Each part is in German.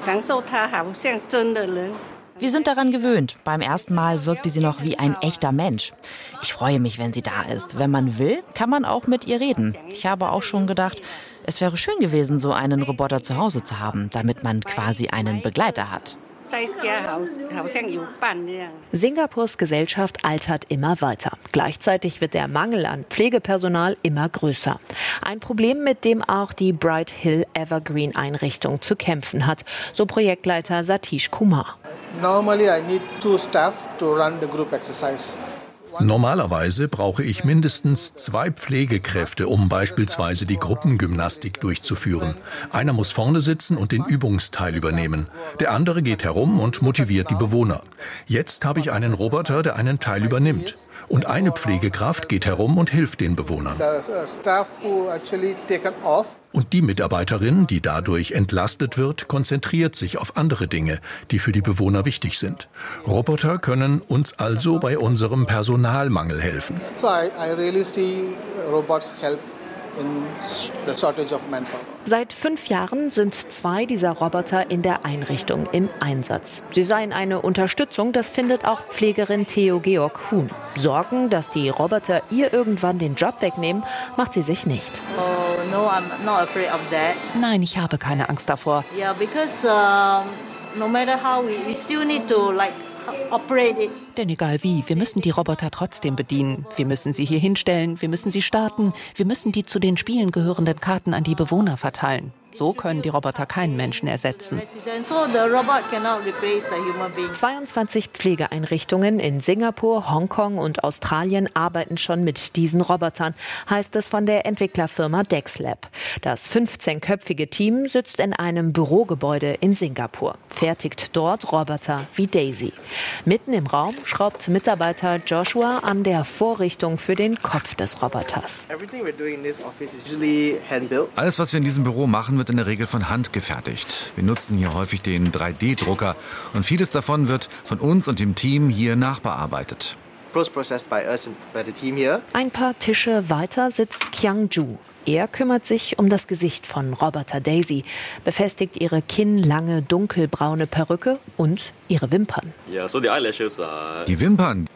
Wir sind daran gewöhnt. Beim ersten Mal wirkte sie noch wie ein echter Mensch. Ich freue mich, wenn sie da ist. Wenn man will, kann man auch mit ihr reden. Ich habe auch schon gedacht, es wäre schön gewesen, so einen Roboter zu Hause zu haben, damit man quasi einen Begleiter hat. Singapurs Gesellschaft altert immer weiter. Gleichzeitig wird der Mangel an Pflegepersonal immer größer. Ein Problem, mit dem auch die Bright Hill Evergreen Einrichtung zu kämpfen hat, so Projektleiter Satish Kumar. Normalerweise brauche ich mindestens 2 Pflegekräfte, um beispielsweise die Gruppengymnastik durchzuführen. Einer muss vorne sitzen und den Übungsteil übernehmen. Der andere geht herum und motiviert die Bewohner. Jetzt habe ich einen Roboter, der einen Teil übernimmt. Und eine Pflegekraft geht herum und hilft den Bewohnern. Und die Mitarbeiterin, die dadurch entlastet wird, konzentriert sich auf andere Dinge, die für die Bewohner wichtig sind. Roboter können uns also bei unserem Personalmangel helfen. Seit 5 Jahren sind 2 dieser Roboter in der Einrichtung im Einsatz. Sie seien eine Unterstützung, das findet auch Pflegerin Theo Georg Huhn. Sorgen, dass die Roboter ihr irgendwann den Job wegnehmen, macht sie sich nicht. Nein, ich habe keine Angst davor. Denn egal wie, wir müssen die Roboter trotzdem bedienen. Wir müssen sie hier hinstellen, wir müssen sie starten, wir müssen die zu den Spielen gehörenden Karten an die Bewohner verteilen. So können die Roboter keinen Menschen ersetzen. 22 Pflegeeinrichtungen in Singapur, Hongkong und Australien arbeiten schon mit diesen Robotern, heißt es von der Entwicklerfirma Dexlab. Das 15-köpfige Team sitzt in einem Bürogebäude in Singapur, fertigt dort Roboter wie Daisy. Mitten im Raum schraubt Mitarbeiter Joshua an der Vorrichtung für den Kopf des Roboters. Alles, was wir in diesem Büro machen, wird in der Regel von Hand gefertigt. Wir nutzen hier häufig den 3D-Drucker und vieles davon wird von uns und dem Team hier nachbearbeitet. Ein paar Tische weiter sitzt Kyang Ju. Er kümmert sich um das Gesicht von Roboter Daisy, befestigt ihre kinnlange dunkelbraune Perücke und ihre Wimpern. Die Wimpern,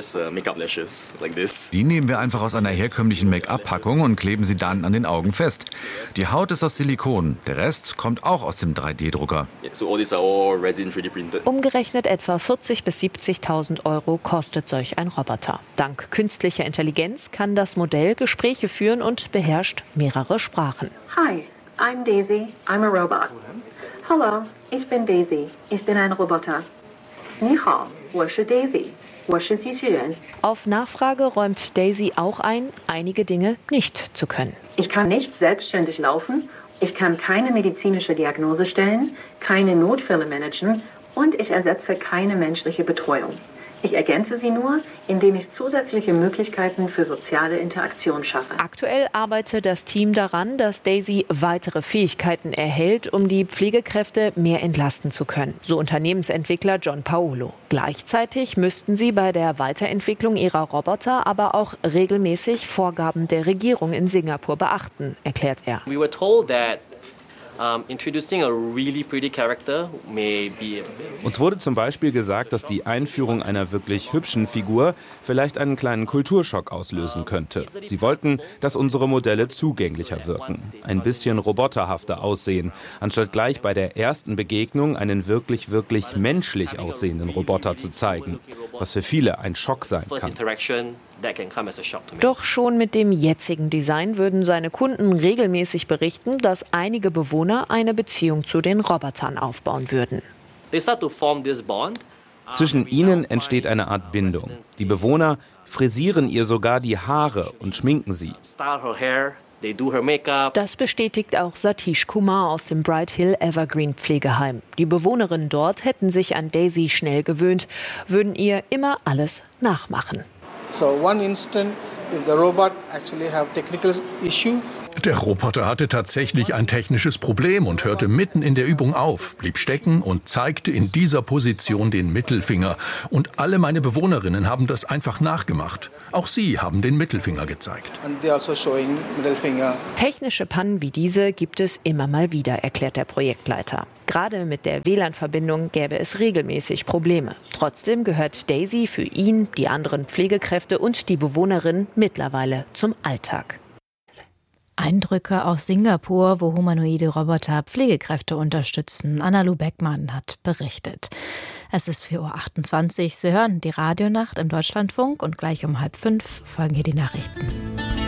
die nehmen wir einfach aus einer herkömmlichen Make-up-Packung und kleben sie dann an den Augen fest. Die Haut ist aus Silikon, der Rest kommt auch aus dem 3D-Drucker. Umgerechnet etwa 40.000 bis 70.000 Euro kostet solch ein Roboter. Dank künstlicher Intelligenz kann das Modell Gespräche führen und beherrscht mehrere Sprachen. Hi, I'm Daisy, I'm a robot. Hallo, ich bin Daisy, ich bin ein Roboter. Ni hao, 我是 Daisy, 我是机器人. Auf Nachfrage räumt Daisy auch ein, einige Dinge nicht zu können. Ich kann nicht selbstständig laufen, ich kann keine medizinische Diagnose stellen, keine Notfälle managen und ich ersetze keine menschliche Betreuung. Ich ergänze sie nur, indem ich zusätzliche Möglichkeiten für soziale Interaktion schaffe. Aktuell arbeitet das Team daran, dass Daisy weitere Fähigkeiten erhält, um die Pflegekräfte mehr entlasten zu können. So Unternehmensentwickler John Paolo. Gleichzeitig müssten sie bei der Weiterentwicklung ihrer Roboter aber auch regelmäßig Vorgaben der Regierung in Singapur beachten, erklärt er. We were told that introducing a really pretty character may be. Uns wurde zum Beispiel gesagt, dass die Einführung einer wirklich hübschen Figur vielleicht einen kleinen Kulturschock auslösen könnte. Sie wollten, dass unsere Modelle zugänglicher wirken, ein bisschen roboterhafter aussehen, anstatt gleich bei der ersten Begegnung einen wirklich menschlich aussehenden Roboter zu zeigen, was für viele ein Schock sein kann. Doch schon mit dem jetzigen Design würden seine Kunden regelmäßig berichten, dass einige Bewohner eine Beziehung zu den Robotern aufbauen würden. Zwischen ihnen entsteht eine Art Bindung. Die Bewohner frisieren ihr sogar die Haare und schminken sie. Das bestätigt auch Satish Kumar aus dem Bright Hill Evergreen Pflegeheim. Die Bewohnerinnen dort hätten sich an Daisy schnell gewöhnt, würden ihr immer alles nachmachen. Der Roboter hatte tatsächlich ein technisches Problem und hörte mitten in der Übung auf, blieb stecken und zeigte in dieser Position den Mittelfinger. Und alle meine Bewohnerinnen haben das einfach nachgemacht. Auch sie haben den Mittelfinger gezeigt. Technische Pannen wie diese gibt es immer mal wieder, erklärt der Projektleiter. Gerade mit der WLAN-Verbindung gäbe es regelmäßig Probleme. Trotzdem gehört Daisy für ihn, die anderen Pflegekräfte und die Bewohnerin mittlerweile zum Alltag. Eindrücke aus Singapur, wo humanoide Roboter Pflegekräfte unterstützen. Anna-Lu Beckmann hat berichtet. Es ist 4:28 Uhr. Sie hören die Radionacht im Deutschlandfunk und gleich um 4:30 folgen hier die Nachrichten.